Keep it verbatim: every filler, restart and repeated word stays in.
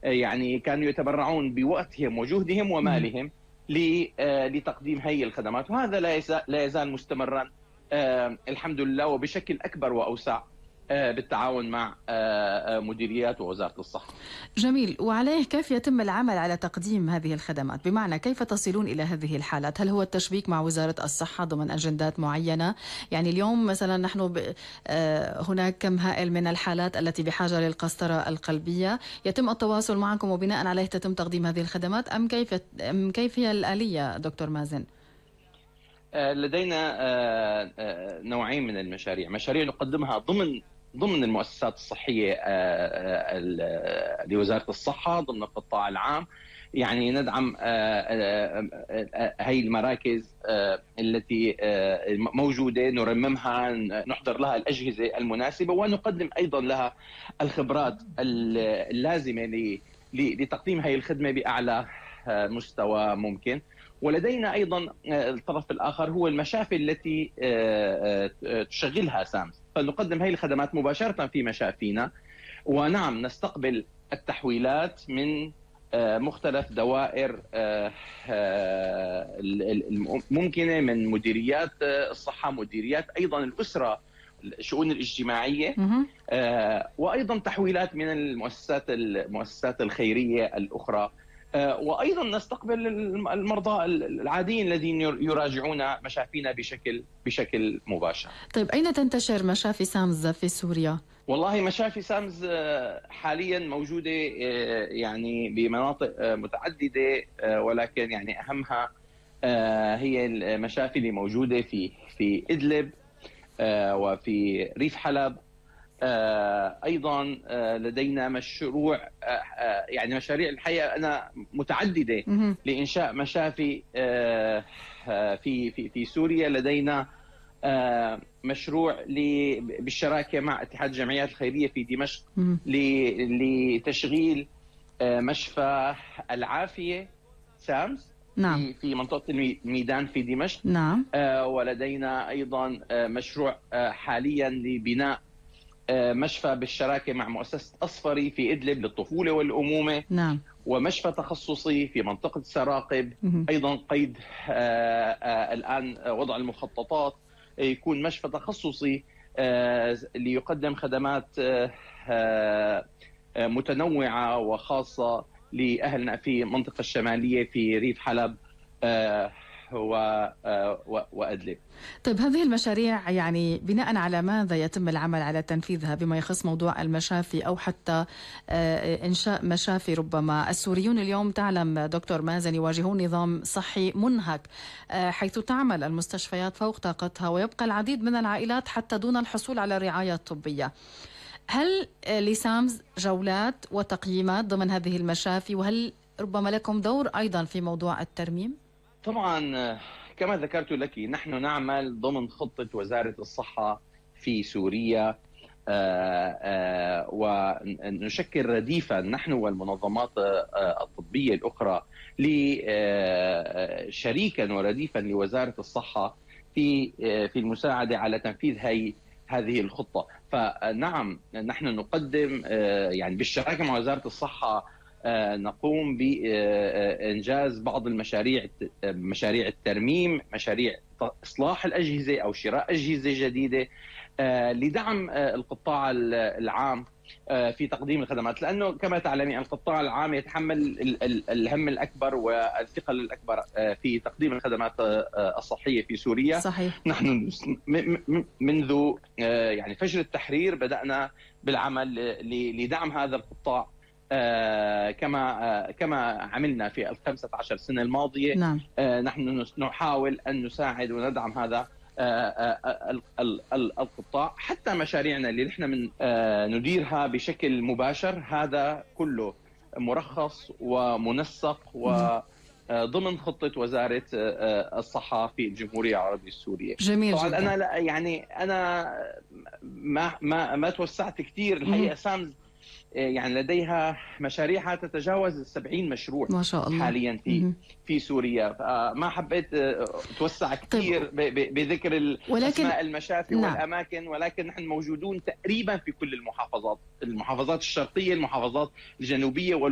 يعني كانوا يتبرعون بوقتهم وجهدهم ومالهم لتقديم هي الخدمات، وهذا لا يزال مستمرا الحمد لله، وبشكل أكبر وأوسع بالتعاون مع مديريات ووزارة الصحة. جميل. وعليه كيف يتم العمل على تقديم هذه الخدمات؟ بمعنى كيف تصلون إلى هذه الحالات؟ هل هو التشبيك مع وزارة الصحة ضمن أجندات معينة؟ يعني اليوم مثلا نحن ب... هناك كم هائل من الحالات التي بحاجة للقسطرة القلبية، يتم التواصل معكم وبناء عليه تتم تقديم هذه الخدمات، أم كيف أم كيف هي الآلية دكتور مازن؟ لدينا نوعين من المشاريع، مشاريع نقدمها ضمن ضمن المؤسسات الصحية لوزارة الصحة ضمن القطاع العام، يعني ندعم هاي المراكز التي موجودة، نرممها، نحضر لها الأجهزة المناسبة، ونقدم أيضا لها الخبرات اللازمة لتقديم هاي الخدمة بأعلى مستوى ممكن. ولدينا أيضا الطرف الآخر هو المشافي التي تشغلها سامز، فنقدم هذه الخدمات مباشرة في مشافينا، ونعم نستقبل التحويلات من مختلف دوائر الممكنة، من مديريات الصحة، مديريات أيضا الأسرة، الشؤون الاجتماعية، وأيضا تحويلات من المؤسسات المؤسسات الخيرية الأخرى، وأيضا نستقبل المرضى العاديين الذين يراجعون مشافينا بشكل بشكل مباشر. طيب أين تنتشر مشافي سامز في سوريا؟ والله مشافي سامز حاليا موجودة يعني بمناطق متعددة، ولكن يعني أهمها هي المشافي اللي موجودة في في إدلب وفي ريف حلب. أيضا لدينا مشروع، يعني مشاريع الحقيقة أنا متعددة لإنشاء مشافي في في في سوريا. لدينا مشروع بالشراكة مع اتحاد الجمعيات الخيرية في دمشق لتشغيل مشفى العافية سامز نعم. في في منطقة الميدان في دمشق. نعم. ولدينا أيضا مشروع حاليا لبناء مشفى بالشراكة مع مؤسسة أصفري في إدلب للطفولة والأمومة. نعم. ومشفى تخصصي في منطقة سراقب. أيضا قيد آآ آآ الآن وضع المخططات يكون مشفى تخصصي ليقدم خدمات متنوعة وخاصة لأهلنا في المنطقة الشمالية في ريف حلب وأدلب. طيب هذه المشاريع يعني بناء على ماذا يتم العمل على تنفيذها بما يخص موضوع المشافي أو حتى إنشاء مشافي؟ ربما السوريون اليوم تعلم دكتور مازن يواجهون نظام صحي منهك، حيث تعمل المستشفيات فوق طاقتها ويبقى العديد من العائلات حتى دون الحصول على الرعاية الطبية. هل لسامز جولات وتقييمات ضمن هذه المشافي؟ وهل ربما لكم دور أيضا في موضوع الترميم؟ طبعا كما ذكرت لك، نحن نعمل ضمن خطة وزارة الصحة في سوريا، ونشكل رديفا نحن والمنظمات الطبية الأخرى شريكا ورديفا لوزارة الصحة في في المساعدة على تنفيذ هي هذه الخطة. فنعم نحن نقدم يعني بالشراكة مع وزارة الصحة نقوم بإنجاز بعض المشاريع، مشاريع الترميم، مشاريع إصلاح الأجهزة أو شراء أجهزة جديدة لدعم القطاع العام في تقديم الخدمات، لأنه كما تعلمين القطاع العام يتحمل الهم الأكبر والثقل الأكبر في تقديم الخدمات الصحية في سوريا. صحيح. نحن منذ يعني فجر التحرير بدأنا بالعمل لدعم هذا القطاع، آه كما آه كما عملنا في الخمسة عشر سنة الماضية. نعم. آه نحن نحاول أن نساعد وندعم هذا آه القطاع، حتى مشاريعنا اللي نحن من آه نديرها بشكل مباشر هذا كله مرخص ومنسق وضمن خطة وزارة الصحة في الجمهورية العربية السورية. جميل طبعا جدا. أنا لا يعني أنا ما ما ما توسعت كثير الحقيقة. سامز يعني لديها مشاريعها تتجاوز السبعين مشروع ما شاء الله حاليا في في سوريا، فما حبيت توسع كثير بذكر ولكن... أسماء المشافي نعم. والأماكن، ولكن نحن موجودون تقريبا في كل المحافظات، المحافظات الشرقية، المحافظات الجنوبية